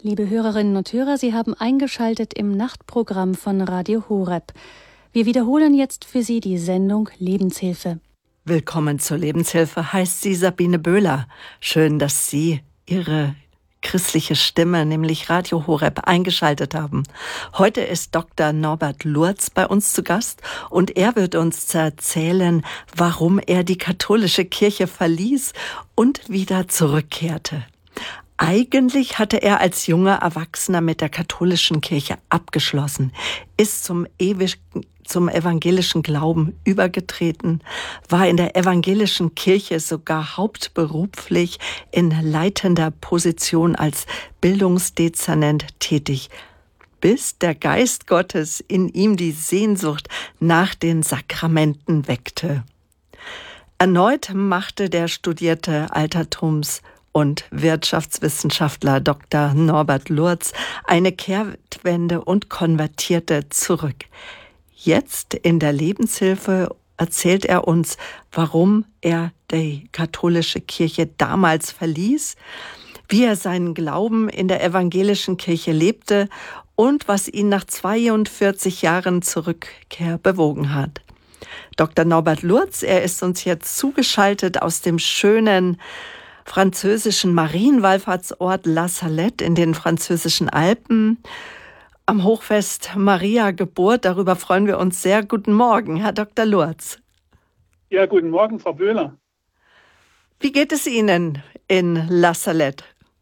Liebe Hörerinnen und Hörer, Sie haben eingeschaltet im Nachtprogramm von Radio Horeb. Wir wiederholen jetzt für Sie die Sendung Lebenshilfe. Willkommen zur Lebenshilfe, heißt sie Sabine Böhler. Schön, dass Sie Ihre christliche Stimme, nämlich Radio Horeb, eingeschaltet haben. Heute ist Dr. Norbert Lurz bei uns zu Gast und er wird uns erzählen, warum er die katholische Kirche verließ und wieder zurückkehrte. Eigentlich hatte er als junger Erwachsener mit der katholischen Kirche abgeschlossen, ist zum evangelischen Glauben übergetreten, war in der evangelischen Kirche sogar hauptberuflich in leitender Position als Bildungsdezernent tätig, bis der Geist Gottes in ihm die Sehnsucht nach den Sakramenten weckte. Erneut machte der studierte Altertums- und Wirtschaftswissenschaftler Dr. Norbert Lurz eine Kehrtwende und konvertierte zurück. Jetzt in der Lebenshilfe erzählt er uns, warum er die katholische Kirche damals verließ, wie er seinen Glauben in der evangelischen Kirche lebte und was ihn nach 42 Jahren Zurückkehr bewogen hat. Dr. Norbert Lurz, er ist uns jetzt zugeschaltet aus dem schönen französischen Marienwallfahrtsort La Salette in den französischen Alpen. Am Hochfest Maria Geburt, darüber freuen wir uns sehr. Guten Morgen, Herr Dr. Lurz. Ja, guten Morgen, Frau Böhler. Wie geht es Ihnen in La Salette?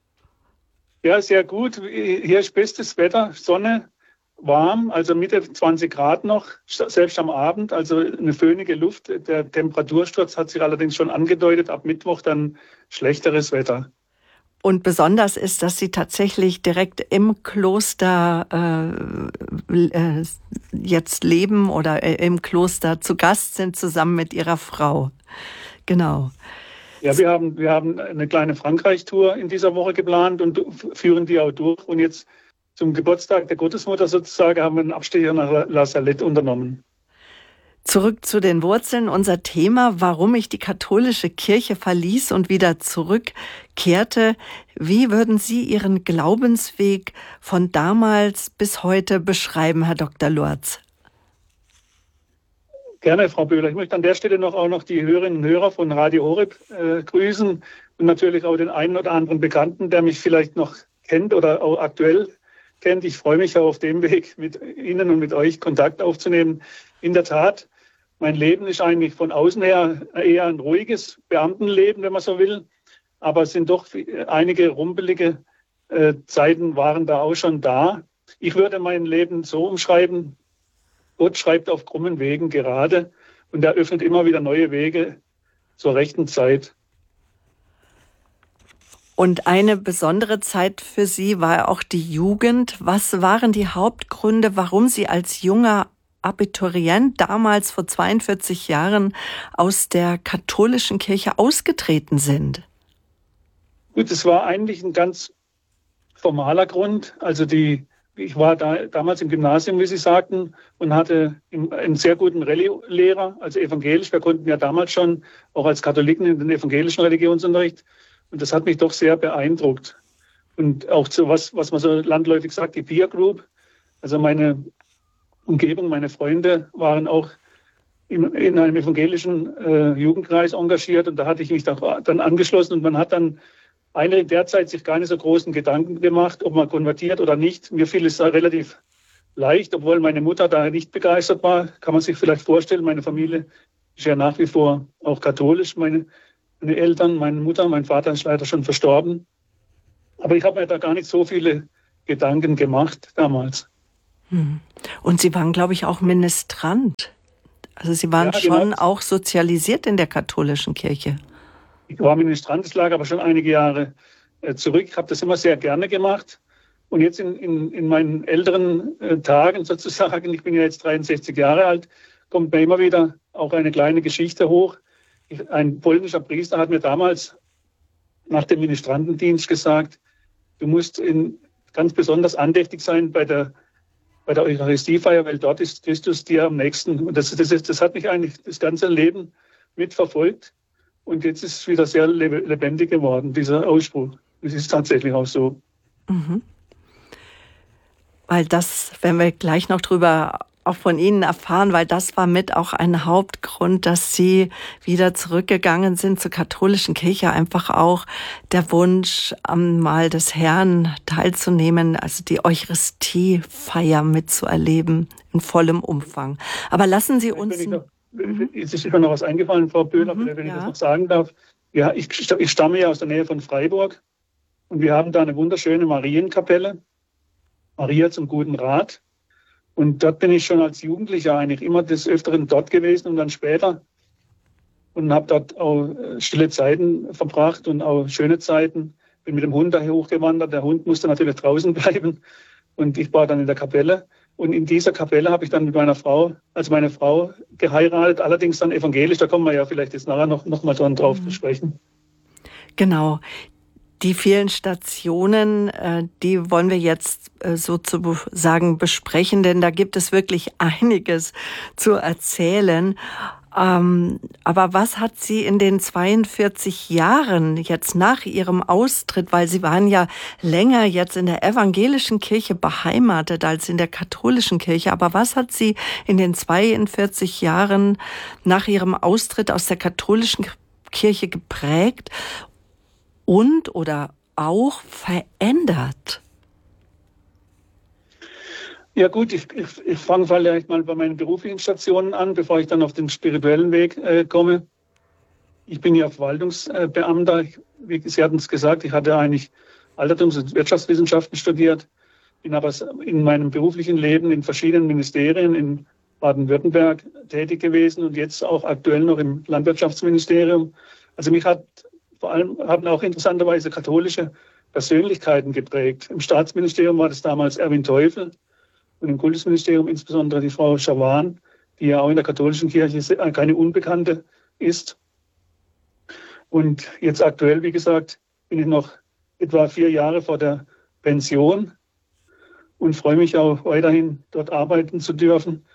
Ja, sehr gut. Hier ist bestes Wetter, Sonne, warm, also Mitte 20 Grad noch, selbst am Abend, also eine föhnige Luft. Der Temperatursturz hat sich allerdings schon angedeutet, ab Mittwoch dann schlechteres Wetter. Und besonders ist, dass Sie tatsächlich direkt im Kloster jetzt leben oder im Kloster zu Gast sind, zusammen mit Ihrer Frau. Genau. Ja, wir haben eine kleine Frankreich-Tour in dieser Woche geplant und führen die auch durch. Und jetzt zum Geburtstag der Gottesmutter sozusagen haben wir einen Abstecher nach La Salette unternommen. Zurück zu den Wurzeln. Unser Thema, warum ich die katholische Kirche verließ und wieder zurückkehrte. Wie würden Sie Ihren Glaubensweg von damals bis heute beschreiben, Herr Dr. Lurz? Gerne, Frau Böhler. Ich möchte an der Stelle auch noch die Hörerinnen und Hörer von Radio Horeb grüßen und natürlich auch den einen oder anderen Bekannten, der mich vielleicht noch kennt oder auch aktuell kennt. Ich freue mich auch auf dem Weg mit Ihnen und mit euch Kontakt aufzunehmen. In der Tat, mein Leben ist eigentlich von außen her eher ein ruhiges Beamtenleben, wenn man so will. Aber es sind doch einige rumpelige Zeiten waren da auch schon da. Ich würde mein Leben so umschreiben: Gott schreibt auf krummen Wegen gerade und er öffnet immer wieder neue Wege zur rechten Zeit. Und eine besondere Zeit für Sie war auch die Jugend. Was waren die Hauptgründe, warum Sie als junger Abiturient damals vor 42 Jahren aus der katholischen Kirche ausgetreten sind? Gut, es war eigentlich ein ganz formaler Grund. Also ich war damals im Gymnasium, wie Sie sagten, und hatte einen sehr guten Rallye-Lehrer, also evangelisch. Wir konnten ja damals schon auch als Katholiken in den evangelischen Religionsunterricht. Und das hat mich doch sehr beeindruckt. Und auch so was man so landläufig sagt, die Peer Group. Also meine Umgebung, meine Freunde waren auch in einem evangelischen Jugendkreis engagiert. Und da hatte ich mich dann angeschlossen. Und man hat dann in der Zeit sich gar nicht so großen Gedanken gemacht, ob man konvertiert oder nicht. Mir fiel es relativ leicht, obwohl meine Mutter da nicht begeistert war. Kann man sich vielleicht vorstellen, meine Familie ist ja nach wie vor auch katholisch. Meine Eltern, meine Mutter, mein Vater ist leider schon verstorben. Aber ich habe mir da gar nicht so viele Gedanken gemacht damals. Und Sie waren, glaube ich, auch Ministrant. Also Sie waren schon auch sozialisiert in der katholischen Kirche. Ich war Ministrant, das lag aber schon einige Jahre zurück. Ich habe das immer sehr gerne gemacht. Und jetzt in meinen älteren Tagen sozusagen, ich bin ja jetzt 63 Jahre alt, kommt mir immer wieder auch eine kleine Geschichte hoch. Ein polnischer Priester hat mir damals nach dem Ministrantendienst gesagt, du musst ganz besonders andächtig sein bei der Eucharistiefeier, weil dort ist Christus dir am nächsten. Und das hat mich eigentlich das ganze Leben mitverfolgt. Und jetzt ist es wieder sehr lebendig geworden, dieser Ausspruch. Es ist tatsächlich auch so. Mhm. weil das, wenn wir gleich noch drüber auch von Ihnen erfahren, weil das war mit auch ein Hauptgrund, dass Sie wieder zurückgegangen sind zur katholischen Kirche, einfach auch der Wunsch, am Mahl des Herrn teilzunehmen, also die Eucharistiefeier mitzuerleben in vollem Umfang. Aber lassen Sie uns... Jetzt ist mir noch was eingefallen, Frau Böhler, wenn ich das noch sagen darf. Ja, ich stamme ja aus der Nähe von Freiburg und wir haben da eine wunderschöne Marienkapelle, Maria zum guten Rat. Und dort bin ich schon als Jugendlicher eigentlich immer des Öfteren dort gewesen und dann später und habe dort auch stille Zeiten verbracht und auch schöne Zeiten. Bin mit dem Hund daher hochgewandert. Der Hund musste natürlich draußen bleiben und ich war dann in der Kapelle. Und in dieser Kapelle habe ich dann mit meiner Frau, also meine Frau, geheiratet, allerdings dann evangelisch. Da kommen wir ja vielleicht jetzt nachher noch mal drauf zu sprechen. Genau. Die vielen Stationen, die wollen wir jetzt sozusagen besprechen, denn da gibt es wirklich einiges zu erzählen. Aber was hat Sie in den 42 Jahren jetzt nach Ihrem Austritt, weil Sie waren ja länger jetzt in der evangelischen Kirche beheimatet als in der katholischen Kirche, aber was hat Sie in den 42 Jahren nach Ihrem Austritt aus der katholischen Kirche geprägt und oder auch verändert? Ja gut, ich fange vielleicht mal bei meinen beruflichen Stationen an, bevor ich dann auf den spirituellen Weg komme. Ich bin ja Verwaltungsbeamter. Wie Sie hatten es gesagt, ich hatte eigentlich Altertums- und Wirtschaftswissenschaften studiert, bin aber in meinem beruflichen Leben in verschiedenen Ministerien in Baden-Württemberg tätig gewesen und jetzt auch aktuell noch im Landwirtschaftsministerium. Also mich haben auch interessanterweise katholische Persönlichkeiten geprägt. Im Staatsministerium war das damals Erwin Teufel und im Kultusministerium insbesondere die Frau Schawan, die ja auch in der katholischen Kirche keine Unbekannte ist. Und jetzt aktuell, wie gesagt, bin ich noch etwa 4 Jahre vor der Pension und freue mich auch weiterhin dort arbeiten zu dürfen.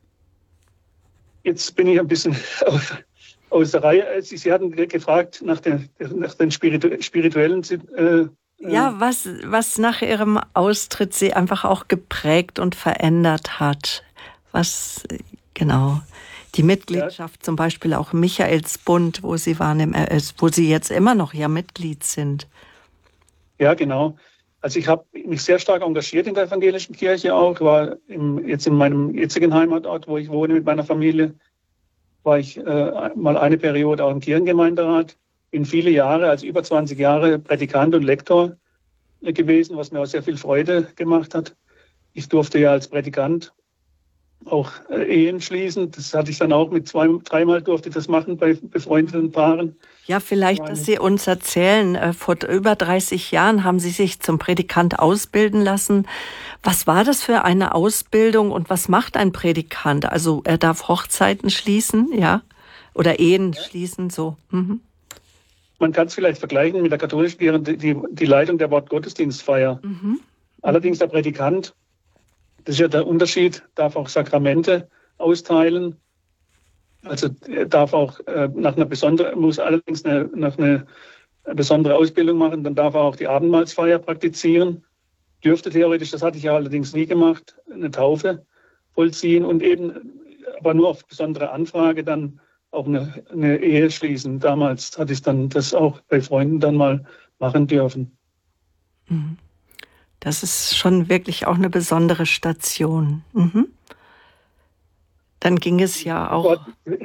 Jetzt bin ich ein bisschen aus der Reihe. Sie hatten gefragt nach den spirituellen. Ja, was nach Ihrem Austritt Sie einfach auch geprägt und verändert hat. Was, genau, die Mitgliedschaft zum Beispiel auch im Michaelsbund, wo Sie waren im RS, wo Sie jetzt immer noch ja Mitglied sind. Ja, genau. Also ich habe mich sehr stark engagiert in der evangelischen Kirche auch. War jetzt in meinem jetzigen Heimatort, wo ich wohne mit meiner Familie, war ich mal eine Periode auch im Kirchengemeinderat. Bin viele Jahre, also über 20 Jahre Prädikant und Lektor gewesen, was mir auch sehr viel Freude gemacht hat. Ich durfte ja als Prädikant auch Ehen schließen. Das hatte ich dann auch mit 3-mal durfte ich das machen bei befreundeten Paaren. Ja, vielleicht, dass Sie uns erzählen, vor über 30 Jahren haben Sie sich zum Prädikant ausbilden lassen. Was war das für eine Ausbildung und was macht ein Prädikant? Also er darf Hochzeiten schließen, ja? Oder Ehen schließen, so. Mhm. Man kann es vielleicht vergleichen mit der katholischen Kirche, die Leitung der Wortgottesdienstfeier. Mhm. Allerdings der Prädikant, das ist ja der Unterschied, darf auch Sakramente austeilen. Also er darf auch muss allerdings eine besondere Ausbildung machen, dann darf er auch die Abendmahlsfeier praktizieren. Dürfte theoretisch, das hatte ich ja allerdings nie gemacht, eine Taufe vollziehen und eben, aber nur auf besondere Anfrage dann auch eine Ehe schließen. Damals hatte ich dann das auch bei Freunden dann mal machen dürfen. Das ist schon wirklich auch eine besondere Station. Mhm. Dann ging es ja auch.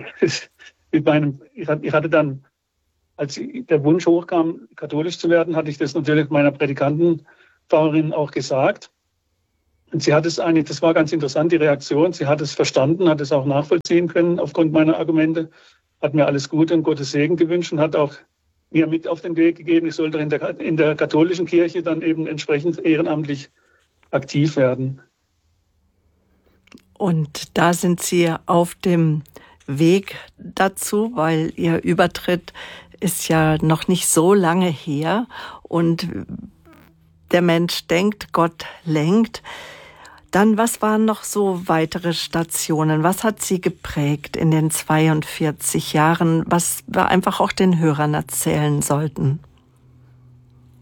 Ich hatte dann, als der Wunsch hochkam, katholisch zu werden, hatte ich das natürlich meiner Prädikantenpfarrerin auch gesagt. Und sie hat es eigentlich, das war ganz interessant, die Reaktion. Sie hat es verstanden, hat es auch nachvollziehen können aufgrund meiner Argumente, hat mir alles Gute und Gottes Segen gewünscht und hat auch mir mit auf den Weg gegeben, ich sollte in der katholischen Kirche dann eben entsprechend ehrenamtlich aktiv werden. Und da sind Sie auf dem Weg dazu, weil Ihr Übertritt ist ja noch nicht so lange her und der Mensch denkt, Gott lenkt. Dann, was waren noch so weitere Stationen? Was hat Sie geprägt in den 42 Jahren, was wir einfach auch den Hörern erzählen sollten?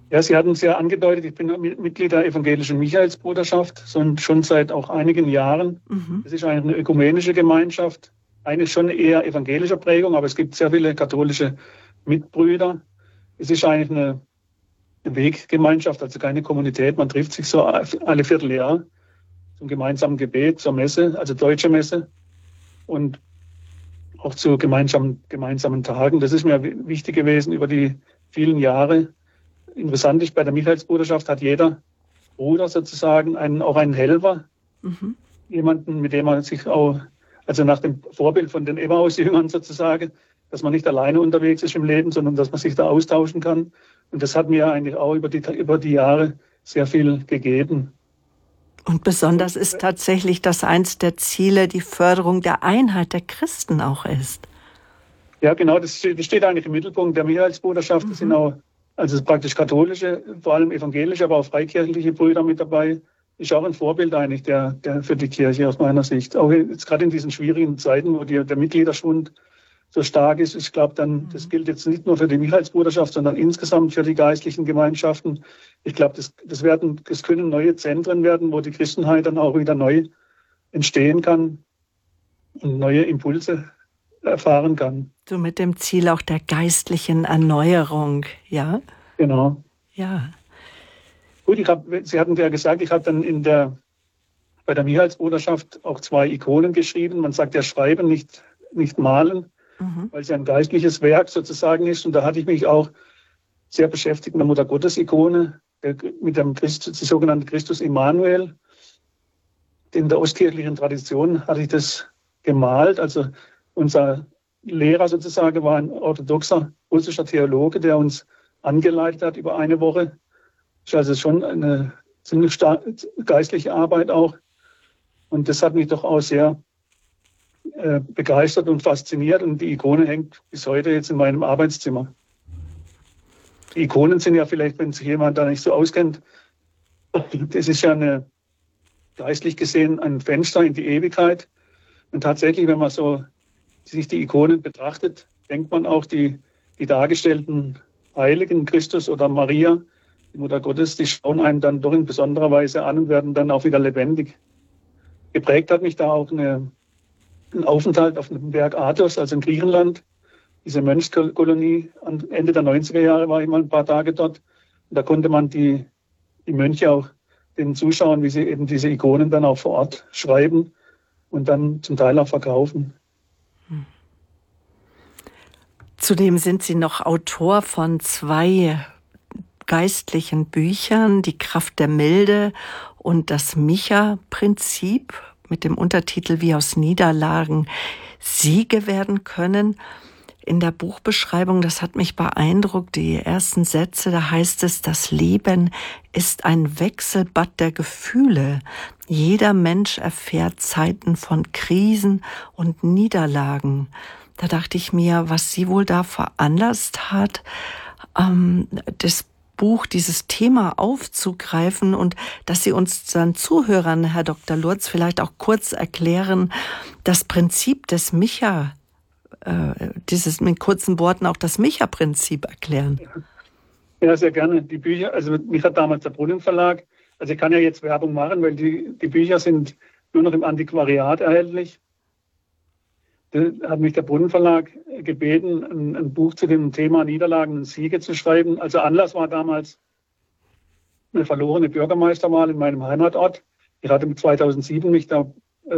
Ja, Sie hatten es ja angedeutet, ich bin Mitglied der evangelischen Michaelsbruderschaft, schon seit auch einigen Jahren. Das ist eine ökumenische Gemeinschaft, eigentlich schon eher evangelischer Prägung, aber es gibt sehr viele katholische Mitbrüder. Es ist eigentlich eine Weggemeinschaft, also keine Kommunität. Man trifft sich so alle Vierteljahr zum gemeinsamen Gebet, zur Messe, also deutsche Messe und auch zu gemeinsamen Tagen. Das ist mir wichtig gewesen über die vielen Jahre. Interessant ist, bei der Michaelsbruderschaft hat jeder Bruder sozusagen auch einen Helfer, jemanden, mit dem man sich auch, also nach dem Vorbild von den Emmaus-Jüngern sozusagen, dass man nicht alleine unterwegs ist im Leben, sondern dass man sich da austauschen kann. Und das hat mir eigentlich auch über die Jahre sehr viel gegeben. Und besonders ist tatsächlich, dass eins der Ziele die Förderung der Einheit der Christen auch ist. Ja, genau, das steht eigentlich im Mittelpunkt der Michaelsbruderschaft. Das sind auch, also praktisch katholische, vor allem evangelische, aber auch freikirchliche Brüder mit dabei. Ist auch ein Vorbild eigentlich der für die Kirche aus meiner Sicht. Auch jetzt gerade in diesen schwierigen Zeiten, wo der Mitgliederschwund so stark ist. Ich glaube, das gilt jetzt nicht nur für die Michaelsbruderschaft, sondern insgesamt für die geistlichen Gemeinschaften. Ich glaube, das können neue Zentren werden, wo die Christenheit dann auch wieder neu entstehen kann und neue Impulse erfahren kann. So mit dem Ziel auch der geistlichen Erneuerung, ja? Genau. Ja. Gut, Sie hatten ja gesagt, ich habe dann bei der Michaelsbruderschaft auch 2 Ikonen geschrieben. Man sagt ja schreiben, nicht malen, weil es ja ein geistliches Werk sozusagen ist. Und da hatte ich mich auch sehr beschäftigt mit der Mutter-Gottes-Ikone, mit dem die sogenannte Christus Immanuel. In der ostkirchlichen Tradition hatte ich das gemalt. Also unser Lehrer sozusagen war ein orthodoxer russischer Theologe, der uns angeleitet hat über eine Woche. Das ist also schon eine ziemlich geistliche Arbeit auch. Und das hat mich doch auch sehr begeistert und fasziniert. Und die Ikone hängt bis heute jetzt in meinem Arbeitszimmer. Die Ikonen sind ja vielleicht, wenn sich jemand da nicht so auskennt, das ist ja geistlich gesehen ein Fenster in die Ewigkeit. Und tatsächlich, wenn man so sich die Ikonen betrachtet, denkt man auch die dargestellten Heiligen, Christus oder Maria, die Mutter Gottes, die schauen einem dann doch in besonderer Weise an und werden dann auch wieder lebendig. Geprägt hat mich da auch ein Aufenthalt auf dem Berg Athos, also in Griechenland. Diese Mönchskolonie, Ende der 90er Jahre war ich mal ein paar Tage dort. Und da konnte man die Mönche auch denen zuschauen, wie sie eben diese Ikonen dann auch vor Ort schreiben und dann zum Teil auch verkaufen. Zudem sind Sie noch Autor von 2 geistlichen Büchern, Die Kraft der Milde und das Micha-Prinzip mit dem Untertitel Wie aus Niederlagen Siege werden können. In der Buchbeschreibung, das hat mich beeindruckt, die ersten Sätze, da heißt es, das Leben ist ein Wechselbad der Gefühle. Jeder Mensch erfährt Zeiten von Krisen und Niederlagen. Da dachte ich mir, was Sie wohl da veranlasst hat, das Buch, dieses Thema aufzugreifen und dass Sie uns dann Zuhörern, Herr Dr. Lurz, vielleicht auch kurz erklären, das Prinzip des Micha, mit kurzen Worten auch das Micha-Prinzip erklären. Ja, sehr gerne. Die Bücher, also mich hat damals der Brunnen-Verlag, also ich kann ja jetzt Werbung machen, weil die Bücher sind nur noch im Antiquariat erhältlich. Da hat mich der Brunnen-Verlag gebeten, ein Buch zu dem Thema Niederlagen und Siege zu schreiben. Also Anlass war damals eine verlorene Bürgermeisterwahl in meinem Heimatort. Ich hatte 2007 mich da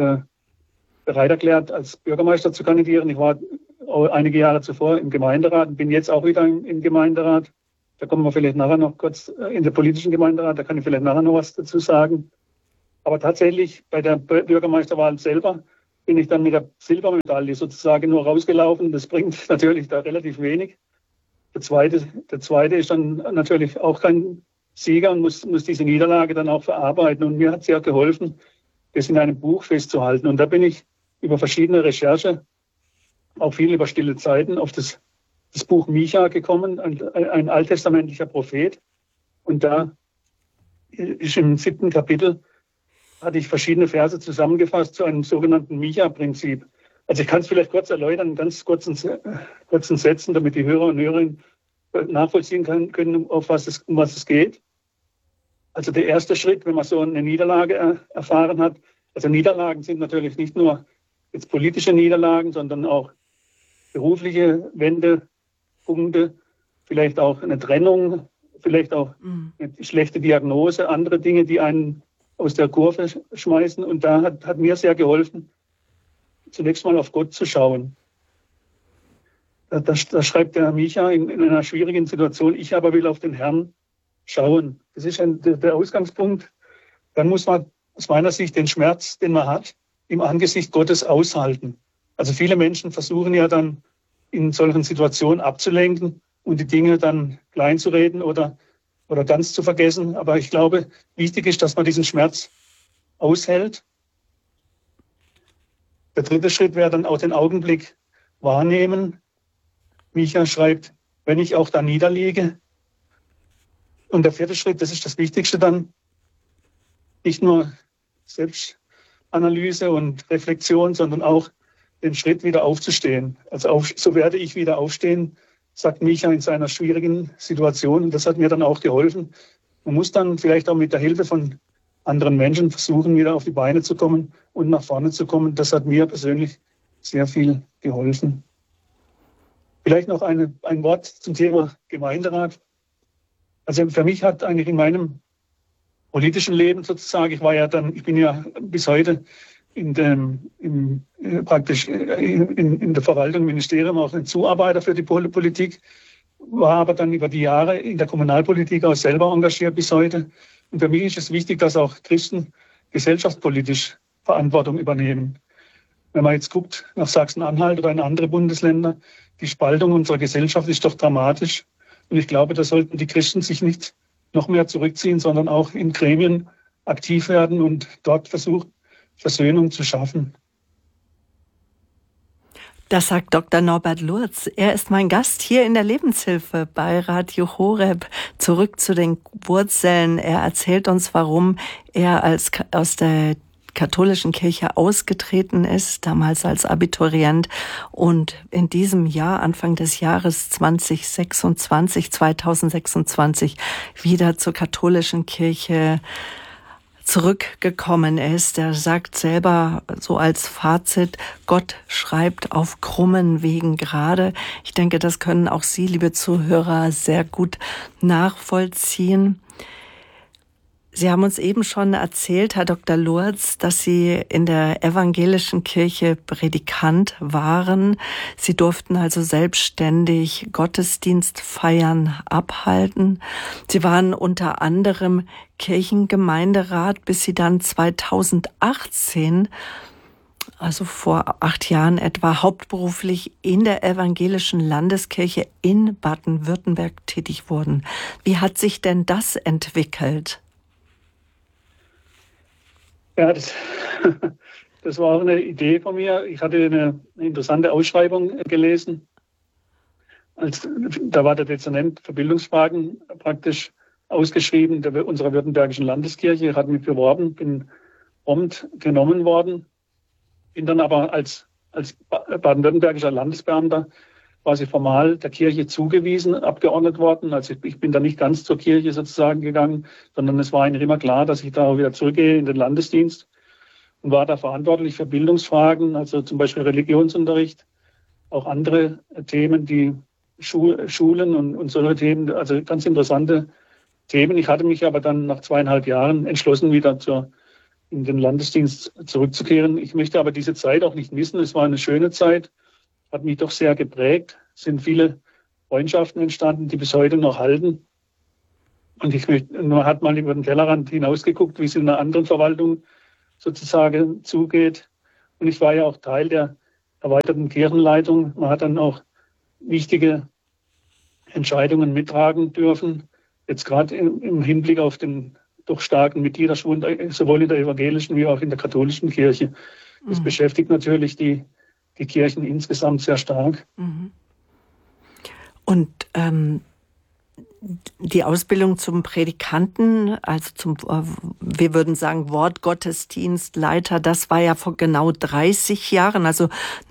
bereit erklärt, als Bürgermeister zu kandidieren. Ich war einige Jahre zuvor im Gemeinderat und bin jetzt auch wieder im Gemeinderat. Da kommen wir vielleicht nachher noch kurz in den politischen Gemeinderat, da kann ich vielleicht nachher noch was dazu sagen. Aber tatsächlich bei der Bürgermeisterwahl selber bin ich dann mit der Silbermedaille sozusagen nur rausgelaufen. Das bringt natürlich da relativ wenig. Der zweite ist dann natürlich auch kein Sieger und muss diese Niederlage dann auch verarbeiten. Und mir hat es ja geholfen, das in einem Buch festzuhalten. Und da bin ich über verschiedene Recherche, auch viel über stille Zeiten, auf das Buch Micha gekommen, ein alttestamentlicher Prophet. Und da ist im 7. Kapitel, hatte ich verschiedene Verse zusammengefasst zu einem sogenannten Micha-Prinzip. Also ich kann es vielleicht kurz erläutern, in ganz kurzen Sätzen, damit die Hörer und Hörerinnen nachvollziehen können, um was es geht. Also der erste Schritt, wenn man so eine Niederlage erfahren hat, also Niederlagen sind natürlich nicht nur jetzt politische Niederlagen, sondern auch berufliche Wendepunkte, vielleicht auch eine Trennung, vielleicht auch eine schlechte Diagnose, andere Dinge, die einen aus der Kurve schmeißen. Und da hat mir sehr geholfen, zunächst mal auf Gott zu schauen. Da schreibt der Micha in einer schwierigen Situation, ich aber will auf den Herrn schauen. Das ist der Ausgangspunkt. Dann muss man aus meiner Sicht den Schmerz, den man hat, im Angesicht Gottes aushalten. Also viele Menschen versuchen ja dann in solchen Situationen abzulenken und die Dinge dann klein zu reden oder ganz zu vergessen. Aber ich glaube, wichtig ist, dass man diesen Schmerz aushält. Der dritte Schritt wäre dann auch den Augenblick wahrnehmen. Micha schreibt, wenn ich auch da niederliege. Und der vierte Schritt, das ist das Wichtigste dann, nicht nur Selbstanalyse und Reflexion, sondern auch den Schritt wieder aufzustehen. Also so werde ich wieder aufstehen, sagt Micha in seiner schwierigen Situation. Und das hat mir dann auch geholfen. Man muss dann vielleicht auch mit der Hilfe von anderen Menschen versuchen, wieder auf die Beine zu kommen und nach vorne zu kommen. Das hat mir persönlich sehr viel geholfen. Vielleicht noch ein Wort zum Thema Gemeinderat. Also für mich hat eigentlich in meinem politischen Leben sozusagen, ich bin ja bis heute in der Verwaltung, im Ministerium auch ein Zuarbeiter für die Politik, war aber dann über die Jahre in der Kommunalpolitik auch selber engagiert bis heute. Und für mich ist es wichtig, dass auch Christen gesellschaftspolitisch Verantwortung übernehmen. Wenn man jetzt guckt nach Sachsen-Anhalt oder in andere Bundesländer, die Spaltung unserer Gesellschaft ist doch dramatisch. Und ich glaube, da sollten die Christen sich nicht noch mehr zurückziehen, sondern auch in Gremien aktiv werden und dort versuchen, Versöhnung zu schaffen. Das sagt Dr. Norbert Lurz. Er ist mein Gast hier in der Lebenshilfe bei Radio Horeb. Zurück zu den Wurzeln. Er erzählt uns, warum er aus der katholischen Kirche ausgetreten ist, damals als Abiturient und in diesem Jahr, Anfang des Jahres 2026, wieder zur katholischen Kirche zurückgekommen ist. Er sagt selber so als Fazit, Gott schreibt auf krummen Wegen gerade. Ich denke, das können auch Sie, liebe Zuhörer, sehr gut nachvollziehen. Sie haben uns eben schon erzählt, Herr Dr. Lurz, dass Sie in der evangelischen Kirche Predikant waren. Sie durften also selbstständig Gottesdienstfeiern abhalten. Sie waren unter anderem Kirchengemeinderat, bis Sie dann 2018, also vor 8 Jahren etwa, hauptberuflich in der evangelischen Landeskirche in Baden-Württemberg tätig wurden. Wie hat sich denn das entwickelt? Ja, das war auch eine Idee von mir. Ich hatte eine interessante Ausschreibung gelesen. Da war der Dezernent für Bildungsfragen praktisch ausgeschrieben, unserer württembergischen Landeskirche, hat mich beworben, bin prompt genommen worden, bin dann aber als baden-württembergischer Landesbeamter quasi formal der Kirche zugewiesen, abgeordnet worden. Also ich bin da nicht ganz zur Kirche sozusagen gegangen, sondern es war eigentlich immer klar, dass ich da auch wieder zurückgehe in den Landesdienst und war da verantwortlich für Bildungsfragen, also zum Beispiel Religionsunterricht, auch andere Themen, die Schulen und solche Themen, also ganz interessante Themen. Ich hatte mich aber dann nach 2,5 Jahren entschlossen, wieder in den Landesdienst zurückzukehren. Ich möchte aber diese Zeit auch nicht missen. Es war eine schöne Zeit, hat mich doch sehr geprägt. Es sind viele Freundschaften entstanden, die bis heute noch halten. Und man hat mal über den Tellerrand hinausgeguckt, wie es in einer anderen Verwaltung sozusagen zugeht. Und ich war ja auch Teil der erweiterten Kirchenleitung. Man hat dann auch wichtige Entscheidungen mittragen dürfen. Jetzt gerade im Hinblick auf den doch starken Mitgliederschwund, sowohl in der evangelischen wie auch in der katholischen Kirche. Das beschäftigt natürlich die Kirchen insgesamt sehr stark. Und Die Ausbildung zum Predikanten, also zum, wir würden sagen, Wortgottesdienstleiter, das war ja vor genau 30 Jahren, also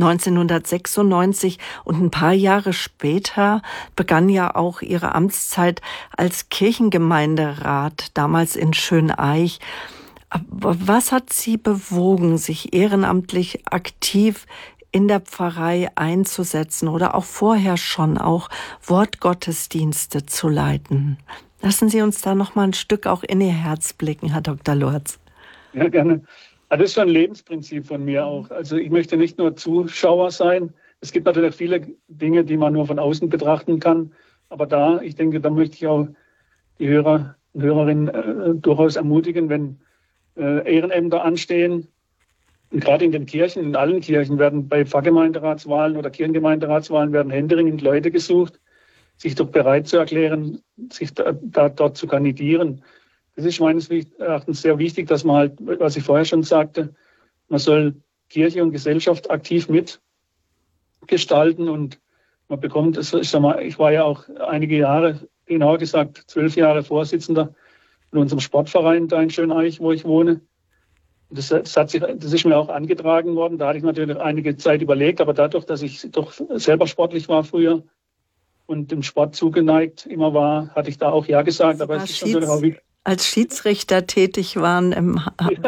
1996. Und ein paar Jahre später begann ja auch Ihre Amtszeit als Kirchengemeinderat, damals in Schöneich. Aber was hat Sie bewogen, sich ehrenamtlich aktiv in der Pfarrei einzusetzen oder auch vorher schon auch Wortgottesdienste zu leiten? Lassen Sie uns da noch mal ein Stück auch in Ihr Herz blicken, Herr Dr. Lurz. Ja, gerne. Das ist schon ein Lebensprinzip von mir auch. Also ich möchte nicht nur Zuschauer sein. Es gibt natürlich viele Dinge, die man nur von außen betrachten kann. Aber ich denke, da möchte ich auch die Hörer und Hörerinnen durchaus ermutigen, wenn Ehrenämter anstehen. Und gerade in den Kirchen, in allen Kirchen werden bei Pfarrgemeinderatswahlen oder Kirchengemeinderatswahlen werden händeringend Leute gesucht, sich doch bereit zu erklären, sich dort zu kandidieren. Das ist meines Erachtens sehr wichtig, dass man halt, was ich vorher schon sagte, man soll Kirche und Gesellschaft aktiv mitgestalten und man bekommt, ich war ja auch einige Jahre, genauer gesagt 12 Jahre Vorsitzender in unserem Sportverein da in Schöneich, wo ich wohne. Das ist mir auch angetragen worden. Da hatte ich natürlich einige Zeit überlegt, aber dadurch, dass ich doch selber sportlich war früher und dem Sport zugeneigt immer war, hatte ich da auch ja gesagt. Aber es ist natürlich auch wichtig. Als Schiedsrichter tätig waren im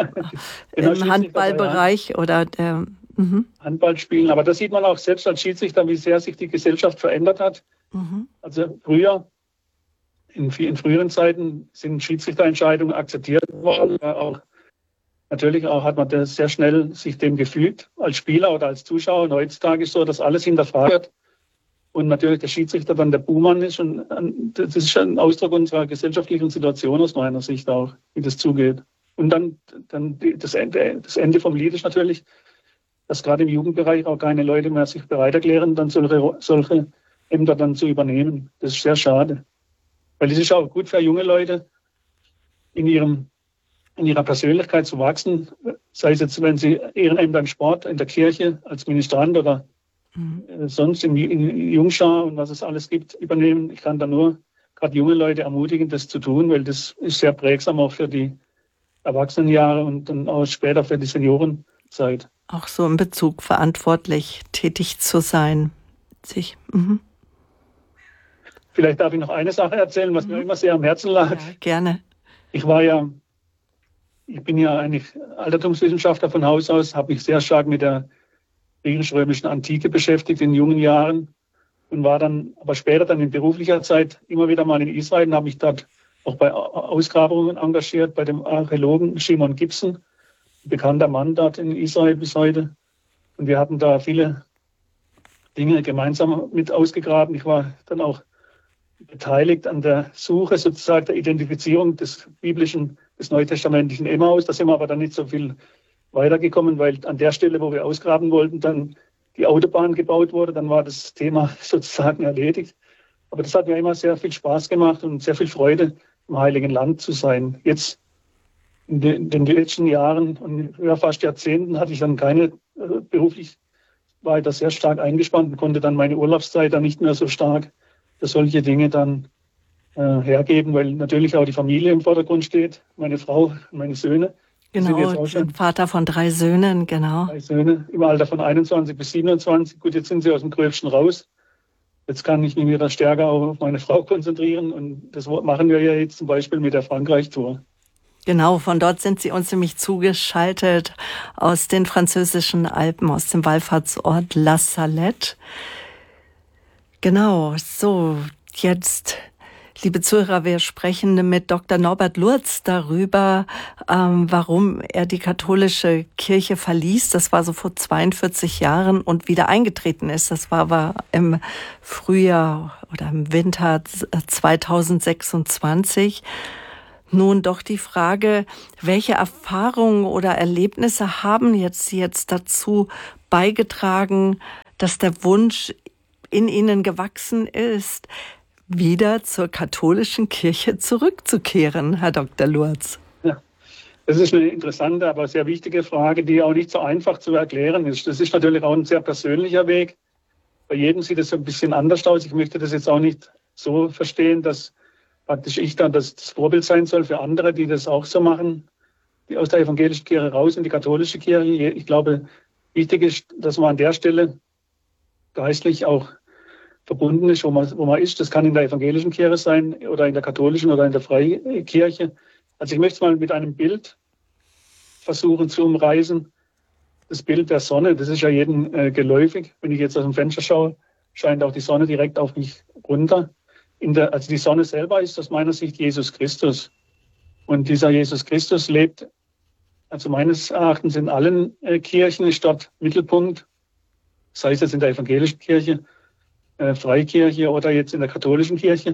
Handballbereich oder der Handballspielen. Aber da sieht man auch selbst als Schiedsrichter, wie sehr sich die Gesellschaft verändert hat. Also früher, in früheren Zeiten sind Schiedsrichterentscheidungen akzeptiert worden. Natürlich auch hat man das sehr schnell sich dem gefügt, als Spieler oder als Zuschauer. Und heutzutage ist so, dass alles hinterfragt wird. Und natürlich der Schiedsrichter dann der Buhmann ist. Und das ist ein Ausdruck unserer gesellschaftlichen Situation aus meiner Sicht auch, wie das zugeht. Und dann das Ende vom Lied ist natürlich, dass gerade im Jugendbereich auch keine Leute mehr sich bereit erklären, dann solche Ämter dann zu übernehmen. Das ist sehr schade. Weil es ist auch gut für junge Leute, in ihrer Persönlichkeit zu wachsen, sei es jetzt, wenn sie Ehrenämter im Sport, in der Kirche, als Ministrant oder sonst in Jungschar und was es alles gibt, übernehmen. Ich kann da nur gerade junge Leute ermutigen, das zu tun, weil das ist sehr prägsam auch für die Erwachsenenjahre und dann auch später für die Seniorenzeit. Auch so in Bezug verantwortlich tätig zu sein. Vielleicht darf ich noch eine Sache erzählen, was mir immer sehr am Herzen lag. Ja, gerne. Ich bin ja eigentlich Altertumswissenschaftler von Haus aus, habe mich sehr stark mit der griechisch-römischen Antike beschäftigt in jungen Jahren und war dann aber später dann in beruflicher Zeit immer wieder mal in Israel und habe mich dort auch bei Ausgrabungen engagiert, bei dem Archäologen Shimon Gibson, ein bekannter Mann dort in Israel bis heute. Und wir hatten da viele Dinge gemeinsam mit ausgegraben. Ich war dann auch beteiligt an der Suche, sozusagen der Identifizierung des neutestamentlichen Emmaus. Da sind wir aber dann nicht so viel weitergekommen, weil an der Stelle, wo wir ausgraben wollten, dann die Autobahn gebaut wurde. Dann war das Thema sozusagen erledigt. Aber das hat mir immer sehr viel Spaß gemacht und sehr viel Freude, im Heiligen Land zu sein. Jetzt in den letzten Jahren und fast Jahrzehnten hatte ich dann keine beruflich, war ich da sehr stark eingespannt und konnte dann meine Urlaubszeit dann nicht mehr so stark für solche Dinge dann hergeben, weil natürlich auch die Familie im Vordergrund steht, meine Frau und meine Söhne. Genau, Vater von 3 Söhnen, genau. 3 Söhne im Alter von 21 bis 27. Gut, jetzt sind sie aus dem Gröbsten raus. Jetzt kann ich mich wieder stärker auch auf meine Frau konzentrieren und das machen wir ja jetzt zum Beispiel mit der Frankreich-Tour. Genau, von dort sind Sie uns nämlich zugeschaltet aus den französischen Alpen, aus dem Wallfahrtsort La Salette. Genau, so, jetzt, liebe Zuhörer, wir sprechen mit Dr. Norbert Lurz darüber, warum er die katholische Kirche verließ. Das war so vor 42 Jahren und wieder eingetreten ist. Das war aber im Frühjahr oder im Winter 2026. Nun doch die Frage, welche Erfahrungen oder Erlebnisse haben Sie jetzt dazu beigetragen, dass der Wunsch in Ihnen gewachsen ist, wieder zur katholischen Kirche zurückzukehren, Herr Dr. Lurz? Ja, das ist eine interessante, aber sehr wichtige Frage, die auch nicht so einfach zu erklären ist. Das ist natürlich auch ein sehr persönlicher Weg. Bei jedem sieht es so ein bisschen anders aus. Ich möchte das jetzt auch nicht so verstehen, dass praktisch ich dann das Vorbild sein soll für andere, die das auch so machen, die aus der evangelischen Kirche raus in die katholische Kirche. Ich glaube, wichtig ist, dass man an der Stelle geistlich auch verbunden ist, wo man ist. Das kann in der evangelischen Kirche sein oder in der katholischen oder in der Freikirche. Also ich möchte es mal mit einem Bild versuchen zu umreißen. Das Bild der Sonne, das ist ja jedem geläufig. Wenn ich jetzt aus dem Fenster schaue, scheint auch die Sonne direkt auf mich runter. Also die Sonne selber ist aus meiner Sicht Jesus Christus. Und dieser Jesus Christus lebt, also meines Erachtens in allen Kirchen, ist dort Mittelpunkt. Sei es jetzt in der evangelischen Kirche, Freikirche oder jetzt in der katholischen Kirche.